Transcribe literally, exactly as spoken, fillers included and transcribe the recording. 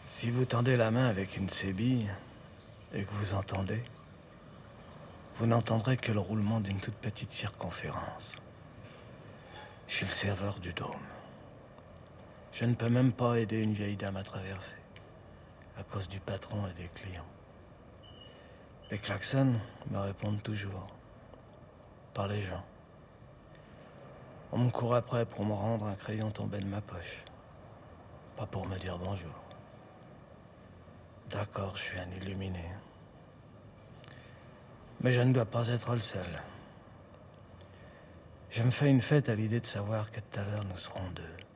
Si vous tendez la main avec une sébille et que vous entendez, vous n'entendrez que le roulement d'une toute petite circonférence. Je suis le serveur du dôme. Je ne peux même pas aider une vieille dame à traverser, à cause du patron et des clients. Les klaxons me répondent toujours, par les gens. On me court après pour me rendre un crayon tombé de ma poche, pas pour me dire bonjour. D'accord, je suis un illuminé. Mais je ne dois pas être le seul. Je me fais une fête à l'idée de savoir que tout à l'heure nous serons deux.